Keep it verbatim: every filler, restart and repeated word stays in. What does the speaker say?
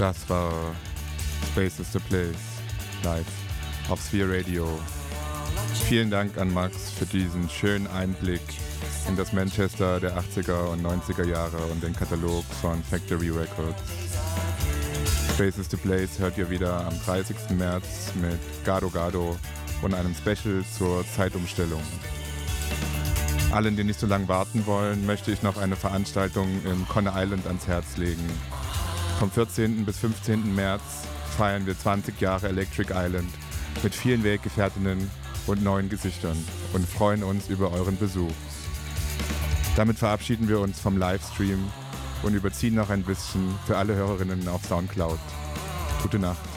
Das war Space is the Place, live auf Sphere Radio. Vielen Dank an Max für diesen schönen Einblick in das Manchester der achtziger und neunziger Jahre und den Katalog von Factory Records. Space is the Place hört ihr wieder am dreißigsten März mit Gado Gado und einem Special zur Zeitumstellung. Allen, die nicht so lange warten wollen, möchte ich noch eine Veranstaltung im Conner Island ans Herz legen. Vom vierzehnten bis fünfzehnten März feiern wir zwanzig Jahre Electric Island mit vielen Weggefährtinnen und neuen Gesichtern und freuen uns über euren Besuch. Damit verabschieden wir uns vom Livestream und überziehen noch ein bisschen für alle Hörerinnen auf Soundcloud. Gute Nacht.